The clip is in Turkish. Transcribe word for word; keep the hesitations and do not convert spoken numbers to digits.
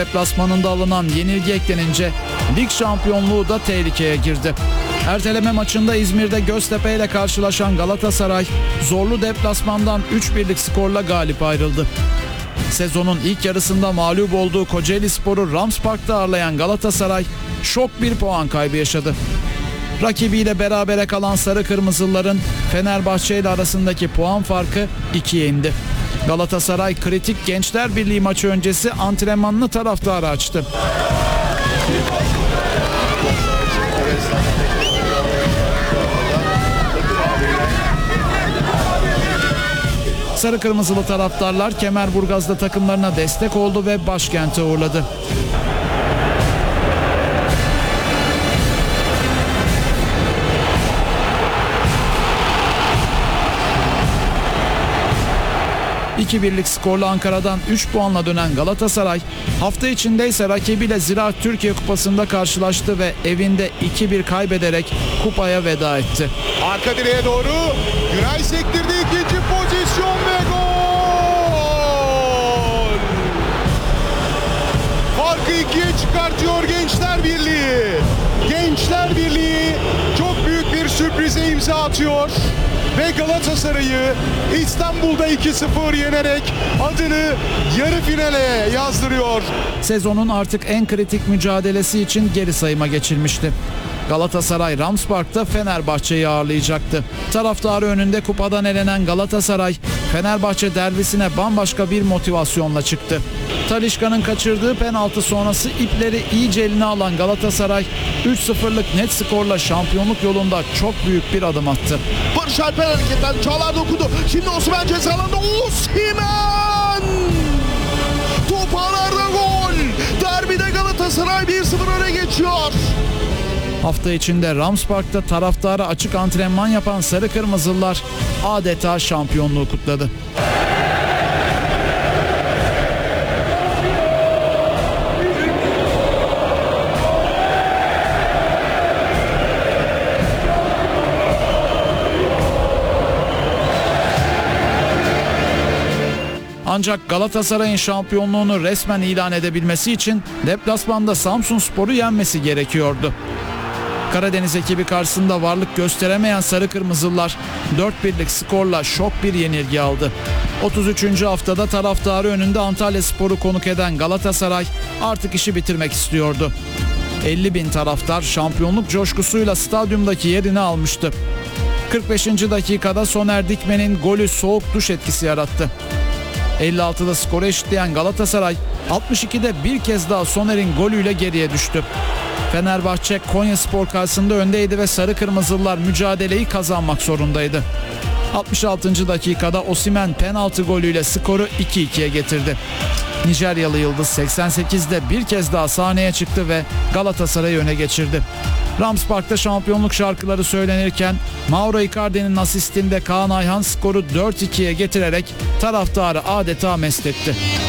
Deplasmanında alınan yenilgi eklenince lig şampiyonluğu da tehlikeye girdi. Erteleme maçında İzmir'de Göztepe ile karşılaşan Galatasaray zorlu deplasmandan üç birlik skorla galip ayrıldı. Sezonun ilk yarısında mağlup olduğu Kocaelispor'u Rams Park'ta ağırlayan Galatasaray şok bir puan kaybı yaşadı. Rakibiyle berabere kalan Sarı Kırmızılıların Fenerbahçe ile arasındaki puan farkı ikiye indi. Galatasaray kritik Gençler Birliği maçı öncesi antrenmanını taraftara açtı. Sarı Kırmızılı taraftarlar Kemerburgaz'da takımlarına destek oldu ve başkente uğurladı. iki birlik skorla Ankara'dan üç puanla dönen Galatasaray hafta içinde ise rakibiyle Ziraat Türkiye Kupası'nda karşılaştı ve evinde iki bir kaybederek kupaya veda etti. Arka direğe doğru Güray sektirdi, ikinci pozisyon ve gol! Farkı ikiye çıkartıyor Gençler Birliği. Gençler Birliği çok büyük bir sürprize imza atıyor ve Galatasaray'ı İstanbul'da iki sıfır yenerek adını yarı finale yazdırıyor. Sezonun artık en kritik mücadelesi için geri sayıma geçilmişti. Galatasaray Rams Park'ta Fenerbahçe'yi ağırlayacaktı. Taraftarı önünde kupadan elenen Galatasaray Fenerbahçe derbisine bambaşka bir motivasyonla çıktı. Talisca'nın kaçırdığı penaltı sonrası ipleri iyice eline alan Galatasaray üç sıfırlık net skorla şampiyonluk yolunda çok büyük bir adım attı. Barış Alper hareketten Çağlar dokundu. Şimdi Osimhen ceza alanında. Osimhen! Top ağlarda gol. Derbide Galatasaray bir sıfır öne geçiyor. Hafta içinde Rams Park'ta taraftara açık antrenman yapan Sarı Kırmızılılar adeta şampiyonluğu kutladı. Ancak Galatasaray'ın şampiyonluğunu resmen ilan edebilmesi için deplasmanda Samsunspor'u yenmesi gerekiyordu. Karadeniz ekibi karşısında varlık gösteremeyen Sarı Kırmızılılar dört birlik skorla şok bir yenilgi aldı. otuz üçüncü haftada taraftarı önünde Antalyaspor'u konuk eden Galatasaray artık işi bitirmek istiyordu. elli bin taraftar şampiyonluk coşkusuyla stadyumdaki yerini almıştı. kırk beşinci dakikada Soner Dikmen'in golü soğuk duş etkisi yarattı. elli altıda skoru eşitleyen Galatasaray altmış ikide bir kez daha Soner'in golüyle geriye düştü. Fenerbahçe Konyaspor karşısında öndeydi ve Sarı Kırmızılılar mücadeleyi kazanmak zorundaydı. altmış altıncı dakikada Osimhen penaltı golüyle skoru iki ikiye getirdi. Nijeryalı yıldız seksen sekizde bir kez daha sahneye çıktı ve Galatasaray'ı öne geçirdi. Rams Park'ta şampiyonluk şarkıları söylenirken Mauro Icardi'nin asistinde Kaan Ayhan skoru dört ikiye getirerek taraftarı adeta mest etti.